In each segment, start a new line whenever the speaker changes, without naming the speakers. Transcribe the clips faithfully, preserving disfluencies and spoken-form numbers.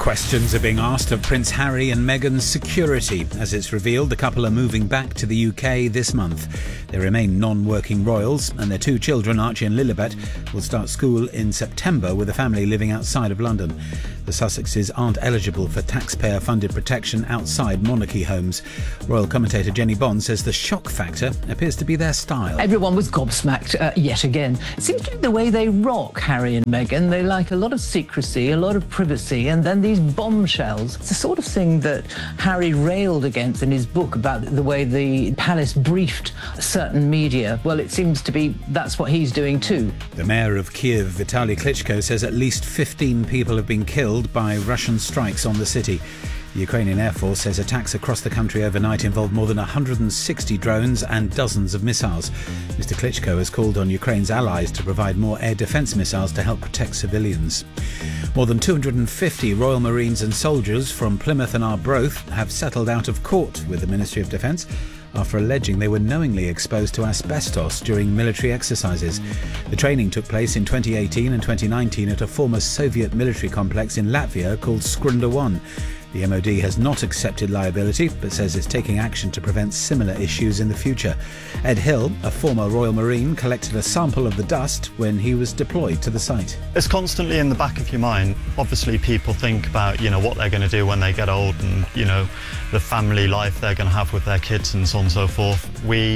Questions are being asked of Prince Harry and Meghan's security. As it's revealed, the couple are moving back to the U K this month. They remain non-working royals, and their two children, Archie and Lilibet, will start school in September with a family living outside of London. The Sussexes aren't eligible for taxpayer-funded protection outside monarchy homes. Royal commentator Jenny Bond says the shock factor appears to be their style.
Everyone was gobsmacked uh, yet again. It seems to be the way they rock, Harry and Meghan. They like a lot of secrecy, a lot of privacy, and then these bombshells. It's the sort of thing that Harry railed against in his book about the way the palace briefed certain media. Well, it seems to be that's what he's doing too.
The mayor of Kiev, Vitaly Klitschko, says at least fifteen people have been killed by Russian strikes on the city. The Ukrainian Air Force says attacks across the country overnight involved more than one hundred sixty drones and dozens of missiles. Mister Klitschko has called on Ukraine's allies to provide more air defence missiles to help protect civilians. More than two hundred fifty Royal Marines and soldiers from Plymouth and Arbroath have settled out of court with the Ministry of Defence after alleging they were knowingly exposed to asbestos during military exercises. The training took place in twenty eighteen and twenty nineteen at a former Soviet military complex in Latvia called Skrunda one. The M O D has not accepted liability, but says it's taking action to prevent similar issues in the future. Ed Hill, a former Royal Marine, collected a sample of the dust when he was deployed to the site.
It's constantly in the back of your mind. Obviously, people think about, you know, what they're going to do when they get old and, you know, the family life they're going to have with their kids and so on and so forth. We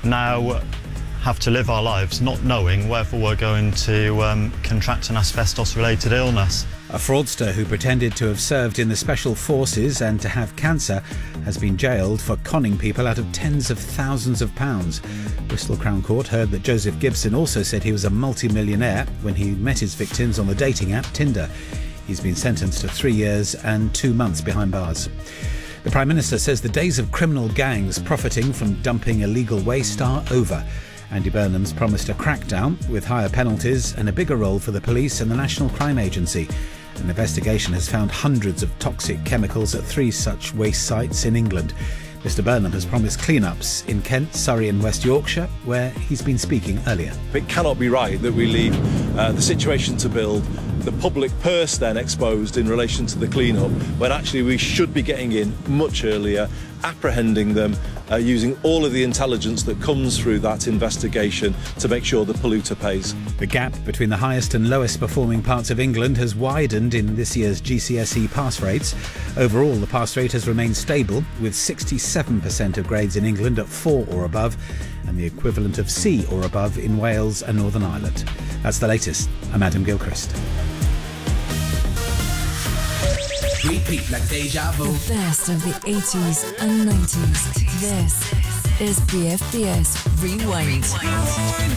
now have to live our lives not knowing whether we're going to um, contract an asbestos-related illness.
A fraudster who pretended to have served in the Special Forces and to have cancer has been jailed for conning people out of tens of thousands of pounds. Bristol Crown Court heard that Joseph Gibson also said he was a multi-millionaire when he met his victims on the dating app Tinder. He's been sentenced to three years and two months behind bars. The Prime Minister says the days of criminal gangs profiting from dumping illegal waste are over. Andy Burnham's promised a crackdown with higher penalties and a bigger role for the police and the National Crime Agency. An investigation has found hundreds of toxic chemicals at three such waste sites in England. Mister Burnham has promised clean-ups in Kent, Surrey and West Yorkshire, where he's been speaking earlier.
It cannot be right that we leave uh, the situation to build, the public purse then exposed in relation to the clean-up, when actually we should be getting in much earlier, apprehending them, uh, using all of the intelligence that comes through that investigation to make sure the polluter pays.
The gap between the highest and lowest performing parts of England has widened in this year's G C S E pass rates. Overall, the pass rate has remained stable, with sixty-seven percent of grades in England at four or above, and the equivalent of C or above in Wales and Northern Ireland. That's the latest. I'm Adam Gilchrist.
Repeat like deja vu.
The best of the eighties and nineties. This is B F B S Rewind.